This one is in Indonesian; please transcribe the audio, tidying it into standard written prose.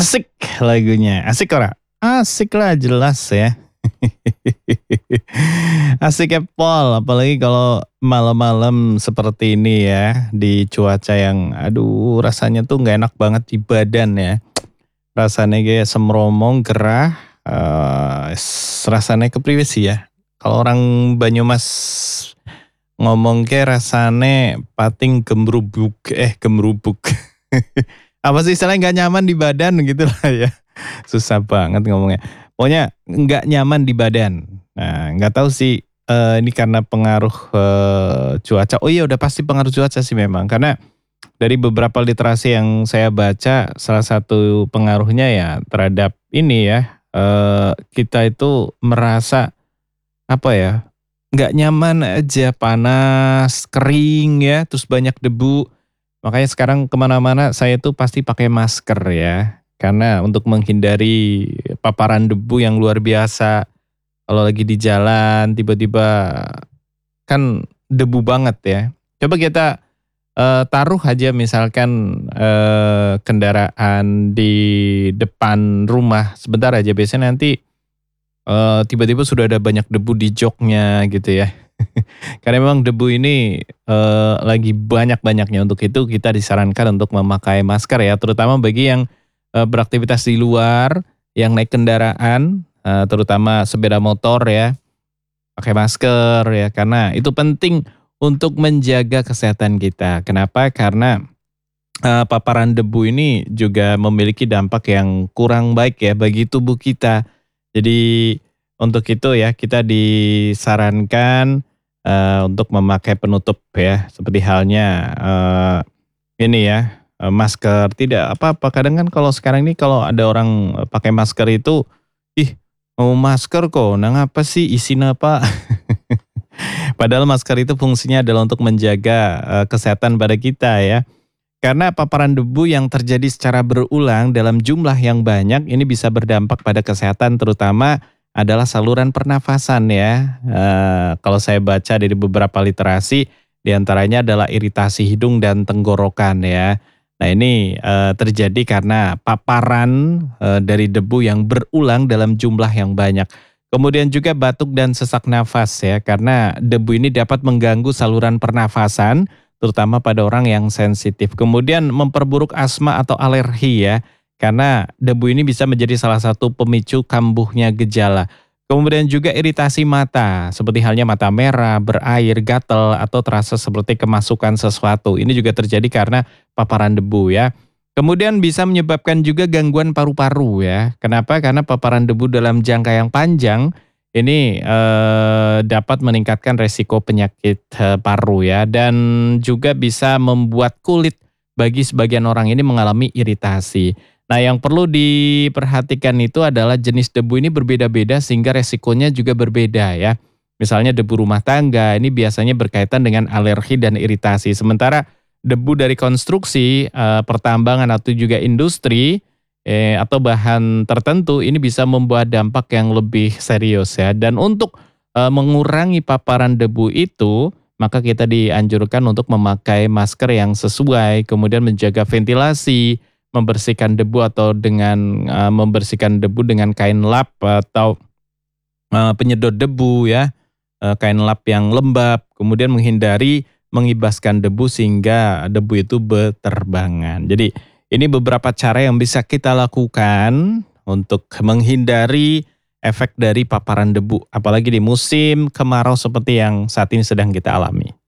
Asik lagunya, asik ora? Asik lah jelas ya. Asiknya Pol, apalagi kalau malam-malam seperti ini ya, di cuaca yang aduh rasanya tuh nggak enak banget di badan ya. Rasanya kayak semromong, gerah, rasanya kepriwe sih ya. Kalau orang Banyumas ngomong ke rasane pating gemrubuk. Apa sih istilahnya nggak nyaman di badan gitu lah ya. Susah banget ngomongnya. Pokoknya nggak nyaman di badan. Nah nggak tahu sih ini karena pengaruh cuaca. Oh iya udah pasti pengaruh cuaca sih memang. Karena dari beberapa literasi yang saya baca salah satu pengaruhnya ya terhadap ini ya. Kita itu merasa apa ya, nggak nyaman aja, panas, kering ya, terus banyak debu. Makanya sekarang kemana-mana saya tuh pasti pakai masker ya. Karena untuk menghindari paparan debu yang luar biasa. Kalau lagi di jalan tiba-tiba kan debu banget ya. Coba kita taruh aja misalkan kendaraan di depan rumah sebentar aja. Biasanya nanti tiba-tiba sudah ada banyak debu di joknya gitu ya. Karena memang debu ini lagi banyak-banyaknya, untuk itu kita disarankan untuk memakai masker ya, terutama bagi yang beraktivitas di luar, yang naik kendaraan, terutama sepeda motor ya, pakai masker ya, karena itu penting untuk menjaga kesehatan kita. Kenapa? Karena paparan debu ini juga memiliki dampak yang kurang baik ya bagi tubuh kita. Jadi untuk itu ya kita disarankan untuk memakai penutup ya, seperti halnya ini ya, masker. Tidak apa-apa, kadang kan kalau sekarang ini kalau ada orang pakai masker itu, ih mau masker kok, nang apa sih isinya apa? Padahal masker itu fungsinya adalah untuk menjaga kesehatan pada kita ya. Karena paparan debu yang terjadi secara berulang dalam jumlah yang banyak ini bisa berdampak pada kesehatan, terutama adalah saluran pernafasan ya. Kalau saya baca dari beberapa literasi, diantaranya adalah iritasi hidung dan tenggorokan ya. Nah ini terjadi karena paparan dari debu yang berulang dalam jumlah yang banyak. Kemudian juga batuk dan sesak nafas ya, karena debu ini dapat mengganggu saluran pernafasan, terutama pada orang yang sensitif. Kemudian memperburuk asma atau alergi ya, karena debu ini bisa menjadi salah satu pemicu kambuhnya gejala. Kemudian juga iritasi mata, seperti halnya mata merah, berair, gatal, atau terasa seperti kemasukan sesuatu. Ini juga terjadi karena paparan debu ya. Kemudian bisa menyebabkan juga gangguan paru-paru ya. Kenapa? Karena paparan debu dalam jangka yang panjang ini dapat meningkatkan resiko penyakit paru ya, dan juga bisa membuat kulit bagi sebagian orang ini mengalami iritasi. Nah yang perlu diperhatikan itu adalah jenis debu ini berbeda-beda sehingga resikonya juga berbeda ya. Misalnya debu rumah tangga ini biasanya berkaitan dengan alergi dan iritasi. Sementara debu dari konstruksi, pertambangan atau juga industri atau bahan tertentu ini bisa membuat dampak yang lebih serius ya. Dan untuk mengurangi paparan debu itu, maka kita dianjurkan untuk memakai masker yang sesuai, kemudian menjaga ventilasi, membersihkan debu atau dengan membersihkan debu dengan kain lap atau penyedot debu ya, kain lap yang lembab, kemudian menghindari mengibaskan debu sehingga debu itu berterbangan. Jadi ini beberapa cara yang bisa kita lakukan untuk menghindari efek dari paparan debu, apalagi di musim kemarau seperti yang saat ini sedang kita alami.